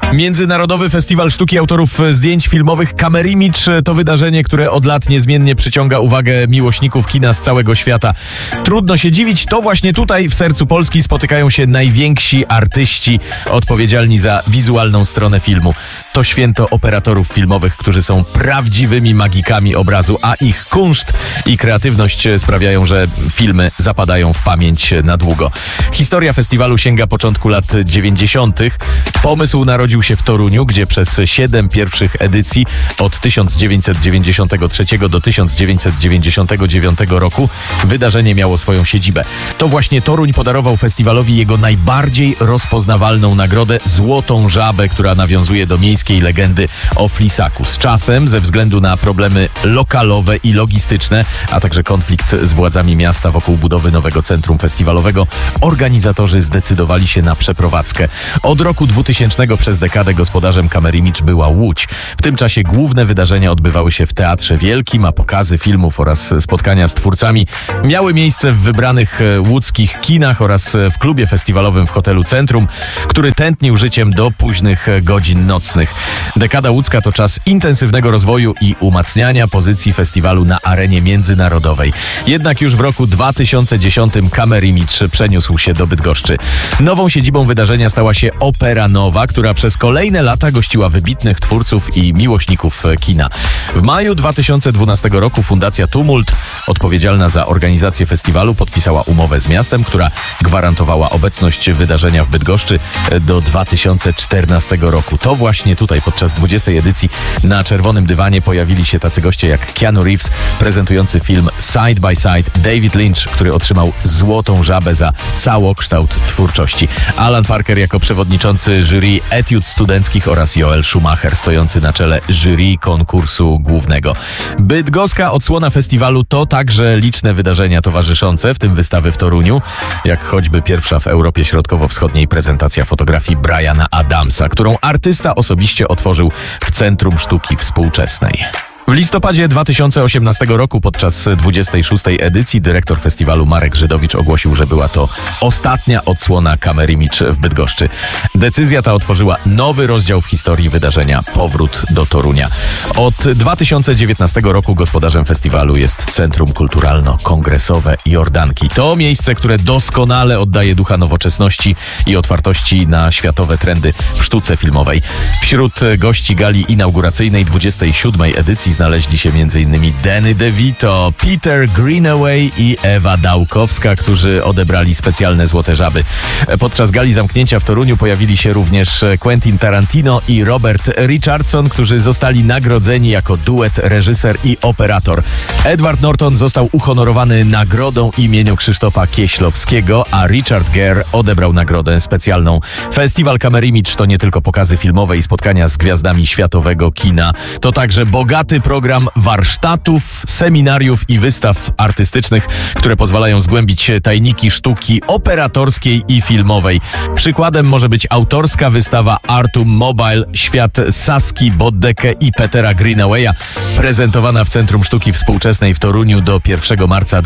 Międzynarodowy Festiwal Sztuki Autorów Zdjęć Filmowych Kamerimidż to wydarzenie, które od lat niezmiennie przyciąga uwagę miłośników kina z całego świata. Trudno się dziwić, to właśnie tutaj w sercu Polski spotykają się najwięksi artyści odpowiedzialni za wizualną stronę filmu. To święto operatorów filmowych, którzy są prawdziwymi magikami obrazu, a ich kunszt i kreatywność sprawiają, że filmy zapadają w pamięć na długo. Historia festiwalu sięga początku lat 90. Pomysł narodził się w Toruniu, gdzie przez 7 pierwszych edycji od 1993 do 1999 roku wydarzenie miało swoją siedzibę. To właśnie Toruń podarował festiwalowi jego najbardziej rozpoznawalną nagrodę — Złotą Żabę, która nawiązuje do miejskiej legendy o Flisaku. Z czasem, ze względu na problemy lokalowe i logistyczne, a także konflikt z władzami miasta wokół budowy nowego centrum festiwalowego, organizatorzy zdecydowali się na przeprowadzkę. Od roku 2000 przez dekadę gospodarzem Kamerimidż była Łódź. W tym czasie główne wydarzenia odbywały się w Teatrze Wielkim, a pokazy filmów oraz spotkania z twórcami miały miejsce w wybranych łódzkich kinach oraz w klubie festiwalowym w hotelu Centrum, który tętnił życiem do późnych godzin nocnych. Dekada łódzka to czas intensywnego rozwoju i umacniania pozycji festiwalu na arenie międzynarodowej. Jednak już w roku 2010 Kamerimidż przeniósł się do Bydgoszczy. Nową siedzibą wydarzenia stała się Opera Nowa, która przez kolejne lata gościła wybitnych twórców i miłośników kina. W maju 2012 roku Fundacja Tumult, odpowiedzialna za organizację festiwalu, podpisała umowę z miastem, która gwarantowała obecność wydarzenia w Bydgoszczy do 2014 roku. To właśnie tutaj podczas 20. edycji na czerwonym dywanie pojawili się tacy goście jak Keanu Reeves, prezentujący film Side by Side, David Lynch, który otrzymał Złotą Żabę za całokształt twórczości, Alan Parker jako przewodniczący jury etiud studenckich oraz Joel Schumacher stojący na czele jury konkursu głównego. Bydgoska odsłona festiwalu to także liczne wydarzenia towarzyszące, w tym wystawy w Toruniu, jak choćby pierwsza w Europie Środkowo-Wschodniej prezentacja fotografii Briana Adamsa, którą artysta osobiście otworzył w Centrum Sztuki Współczesnej. W listopadzie 2018 roku podczas 26. edycji dyrektor festiwalu Marek Żydowicz ogłosił, że była to ostatnia odsłona Kamerimidż w Bydgoszczy. Decyzja ta otworzyła nowy rozdział w historii wydarzenia — powrót do Torunia. Od 2019 roku gospodarzem festiwalu jest Centrum Kulturalno-Kongresowe Jordanki. To miejsce, które doskonale oddaje ducha nowoczesności i otwartości na światowe trendy w sztuce filmowej. Wśród gości gali inauguracyjnej 27. edycji znaleźli się m.in. Danny DeVito, Peter Greenaway i Ewa Dałkowska, którzy odebrali specjalne Złote Żaby. Podczas gali zamknięcia w Toruniu pojawili się również Quentin Tarantino i Robert Richardson, którzy zostali nagrodzeni jako duet reżyser i operator. Edward Norton został uhonorowany nagrodą imieniu Krzysztofa Kieślowskiego, a Richard Gere odebrał nagrodę specjalną. Festiwal Kamerimidż to nie tylko pokazy filmowe i spotkania z gwiazdami światowego kina, to także bogaty program warsztatów, seminariów i wystaw artystycznych, które pozwalają zgłębić tajniki sztuki operatorskiej i filmowej. Przykładem może być autorska wystawa Artum Mobile — Świat Saski Boddeke i Petera Greenawaya, prezentowana w Centrum Sztuki Współczesnej w Toruniu do 1 marca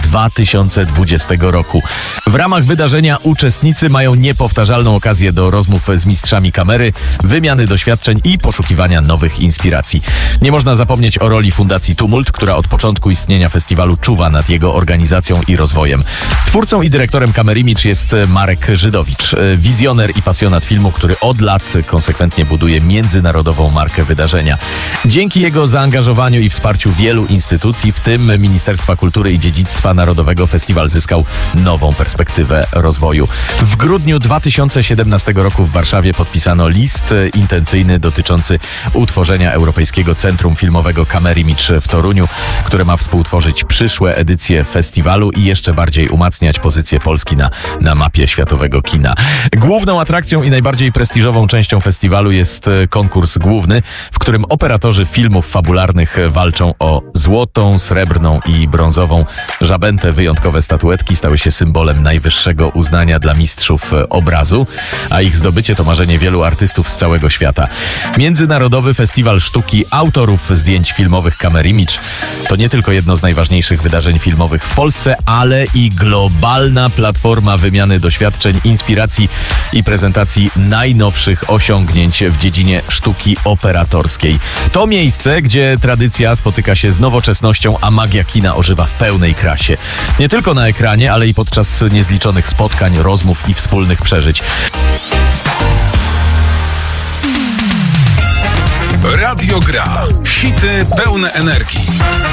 2020 roku. W ramach wydarzenia uczestnicy mają niepowtarzalną okazję do rozmów z mistrzami kamery, wymiany doświadczeń i poszukiwania nowych inspiracji. Nie można zapomnieć o roli Fundacji Tumult, która od początku istnienia festiwalu czuwa nad jego organizacją i rozwojem. Twórcą i dyrektorem Kamerimidż jest Marek Żydowicz, wizjoner i pasjonat filmu, który od lat konsekwentnie buduje międzynarodową markę wydarzenia. Dzięki jego zaangażowaniu i wsparciu wielu instytucji, w tym Ministerstwa Kultury i Dziedzictwa Narodowego, festiwal zyskał nową perspektywę rozwoju. W grudniu 2017 roku w Warszawie podpisano list intencyjny dotyczący utworzenia Europejskiego Centrum Filmowego Kamerimidż w Toruniu, które ma współtworzyć przyszłe edycje festiwalu i jeszcze bardziej umacniać pozycję Polski na mapie światowego kina. Główną atrakcją i najbardziej prestiżową częścią festiwalu jest konkurs główny, w którym operatorzy filmów fabularnych walczą o złotą, srebrną i brązową żabę. Wyjątkowe statuetki stały się symbolem najwyższego uznania dla mistrzów obrazu, a ich zdobycie to marzenie wielu artystów z całego świata. Międzynarodowy Festiwal Sztuki Autorów Zdjęć Filmowych filmowych Camera Image to nie tylko jedno z najważniejszych wydarzeń filmowych w Polsce, ale i globalna platforma wymiany doświadczeń, inspiracji i prezentacji najnowszych osiągnięć w dziedzinie sztuki operatorskiej. To miejsce, gdzie tradycja spotyka się z nowoczesnością, a magia kina ożywa w pełnej krasie. Nie tylko na ekranie, ale i podczas niezliczonych spotkań, rozmów i wspólnych przeżyć. Radio Gra. Hity pełne energii.